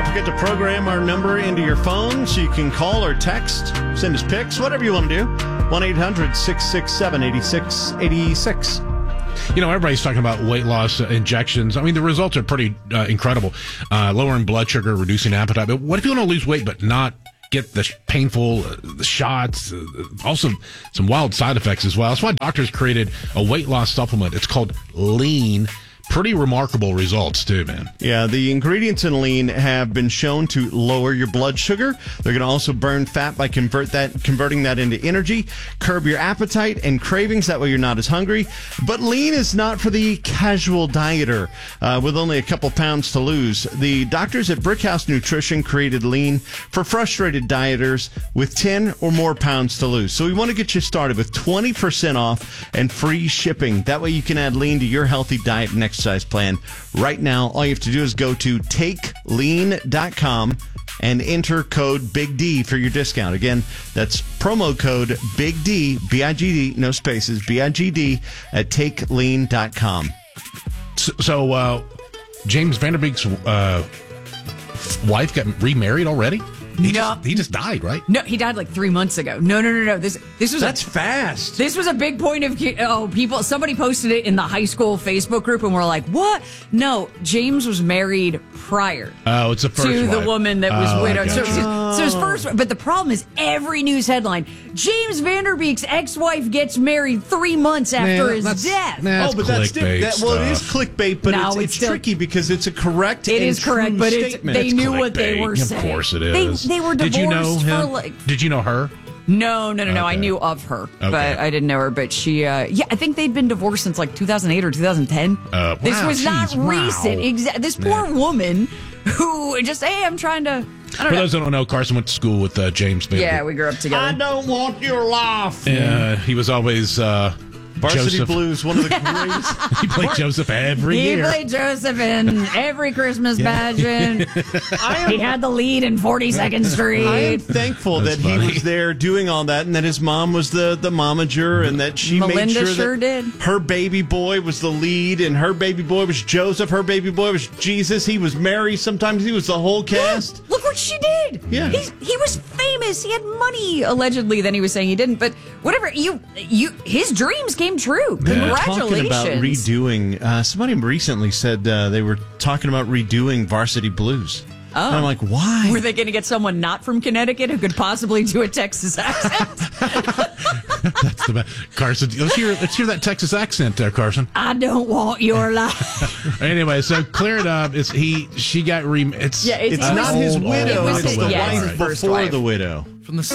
Don't forget to program our number into your phone so you can call or text, send us pics, whatever you want to do. 1-800-667-8686. You know, everybody's talking about weight loss injections. I mean, the results are pretty incredible. Lowering blood sugar, reducing appetite. But what if you want to lose weight but not get the painful the shots? Also, some wild side effects as well. That's why doctors created a weight loss supplement. It's called Lean. Pretty remarkable results, too, man. Yeah, the ingredients in Lean have been shown to lower your blood sugar. They're going to also burn fat by converting that into energy, curb your appetite and cravings. That way you're not as hungry. But Lean is not for the casual dieter with only a couple pounds to lose. The doctors at Brickhouse Nutrition created Lean for frustrated dieters with 10 or more pounds to lose. So we want to get you started with 20% off and free shipping. That way you can add Lean to your healthy diet and exercise plan. Right now, all you have to do is go to takelean.com and enter code Big D for your discount. Again, that's promo code Big D, B-I-G-D, no spaces, B-I-G-D, at takelean.com. So James Van Der Beek's wife got remarried already? He just died, right? No, he died like 3 months ago. No. This was That's fast. This was a big point of people. Somebody posted it in the high school Facebook group, and we're like, "What? No, James was married prior. Oh, it's a first to wife. the woman that was widowed. So his first. But the problem is, every news headline: James Van Der Beek's ex-wife gets married 3 months after his death. That's but that's clickbait it is clickbait, but No, it's still tricky because it's a correct. It is correct, but they knew what they were saying. Of course, it is. They were divorced. Did you know him? Did you know her? No. Okay. I knew of her, Okay. but I didn't know her. But she, I think they'd been divorced since like 2008 or 2010. This was not recent. This poor woman who just, hey, I'm trying to. For those that don't know, Carson went to school with James Van Der Beek. Yeah, we grew up together. I don't want your life. He was always Varsity Joseph. Blues, one of the greatest. He played Joseph every year. He played Joseph in every Christmas pageant. He had the lead in 42nd Street. I am thankful that he was there doing all that, and that his mom was the momager, and that she made sure that her baby boy was the lead, and her baby boy was Joseph, her baby boy was Jesus. He was Mary. Sometimes he was the whole cast. Yeah, look what she did. Yeah. He was famous. He had money, allegedly. Then he was saying he didn't. But whatever. His dreams came true. Congratulations. Talking about redoing, somebody recently said they were talking about redoing Varsity Blues. Oh. And I'm like, why? Were they going to get someone not from Connecticut who could possibly do a Texas accent? That's the best. Carson, let's hear that Texas accent there, Carson. I don't want your life. Anyway, so clear it up. She got it's not his widow. It's the wife before the widow. From the